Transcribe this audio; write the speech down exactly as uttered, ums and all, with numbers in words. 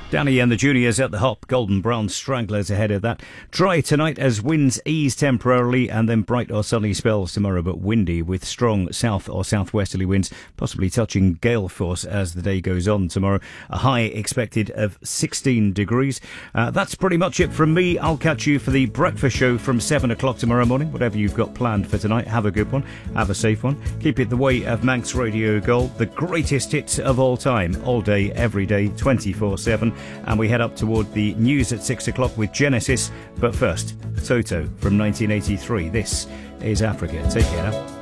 Danny and the Juniors at the hop. Golden Brown Stranglers ahead of that. Dry tonight as winds ease temporarily, and then bright or sunny spells tomorrow, but windy with strong south or southwesterly winds, possibly touching gale force as the day goes on tomorrow. A high expected of sixteen degrees. Uh, that's pretty much it from me. I'll catch you for the breakfast show from seven o'clock tomorrow morning. Whatever you've got planned for tonight, have a good one. Have a safe one. Keep it the way of Manx Radio Gold. The greatest hits of all time, all day, every day, twenty-four seven. And we head up toward the news at six o'clock with Genesis. But first, Toto from nineteen eighty-three. This is Africa. Take care now.